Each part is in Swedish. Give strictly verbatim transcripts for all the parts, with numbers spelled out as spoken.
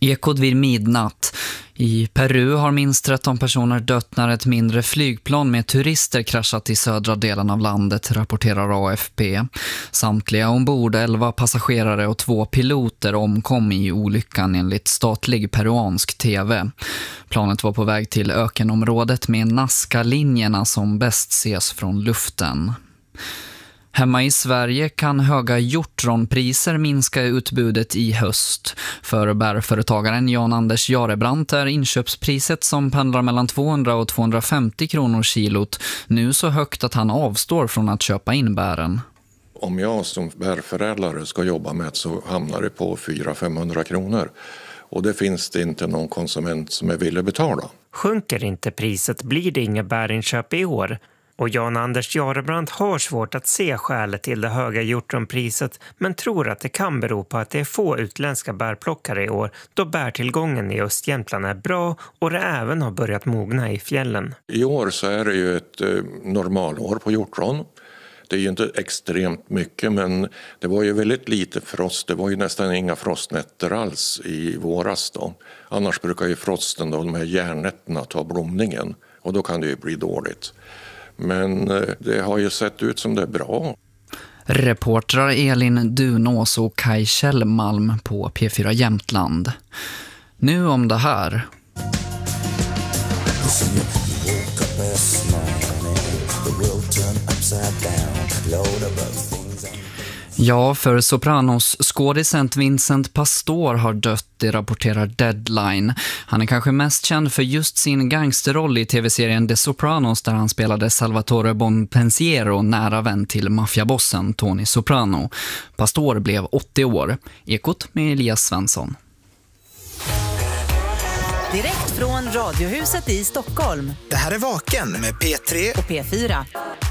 Ekot vid midnatt. I Peru har minst tretton personer dött när ett mindre flygplan med turister kraschat i södra delen av landet, rapporterar A F P. Samtliga ombord, elva passagerare och två piloter omkom i olyckan enligt statlig peruansk tv. Planet var på väg till ökenområdet med Nazca-linjerna som bäst ses från luften. Hemma i Sverige kan höga hjortronpriser minska utbudet i höst. För bärföretagaren Jan-Anders Jarebrandt är inköpspriset som pendlar mellan tvåhundra och tvåhundrafemtio kronor kilot nu så högt att han avstår från att köpa in bären. Om jag som bärförädlare ska jobba med så hamnar det på fyra till femhundra kronor. Och det finns det inte någon konsument som är villig betala. Sjunker inte priset blir det inga bärinköp i år. Och Jan-Anders Jarebrandt har svårt att se skälet till det höga hjortronpriset men tror att det kan bero på att det är få utländska bärplockare i år då bärtillgången i Östjämtland är bra och det även har börjat mogna i fjällen. I år så är det ju ett eh, normalår på hjortron. Det är ju inte extremt mycket men det var ju väldigt lite frost. Det var ju nästan inga frostnätter alls i våras då. Annars brukar ju frosten då, de här järnnätterna, ta blomningen och då kan det ju bli dåligt. Men det har ju sett ut som det är bra. Reportrar Elin Dunås och Kaj Kjellmalm på P fyra Jämtland. Nu om det här. Ja, för Sopranos skådisen Vincent Pastor har dött, det rapporterar Deadline. Han är kanske mest känd för just sin gangsterroll i tv-serien The Sopranos där han spelade Salvatore Bonpensiero, nära vän till maffiabossen Tony Soprano. Pastor blev åttio år. Ekot med Elias Svensson. Direkt från Radiohuset i Stockholm. Det här är Vaken med P tre och P fyra.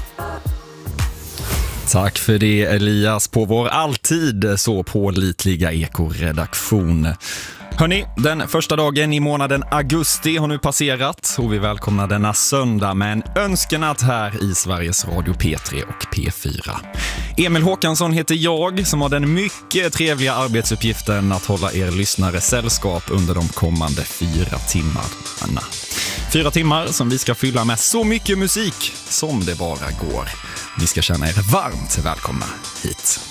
Tack för det Elias på vår alltid så pålitliga Eko-redaktion. Hörrni, den första dagen i månaden augusti har nu passerat och vi välkomnar denna söndag med en önskenatt här i Sveriges Radio P tre och P fyra. Emil Håkansson heter jag som har den mycket trevliga arbetsuppgiften att hålla er lyssnare sällskap under de kommande fyra timmarna. Fyra timmar som vi ska fylla med så mycket musik som det bara går. Ni ska känna er varmt välkomna hit.